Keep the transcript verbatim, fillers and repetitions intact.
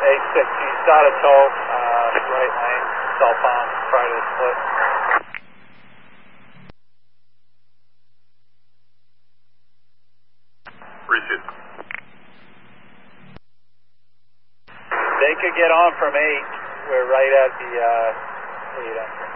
eight six, you start a tow, uh, right lane, cell phone, prior to the split. Reshoot. They could get on from eight. We're right at the uh, lead.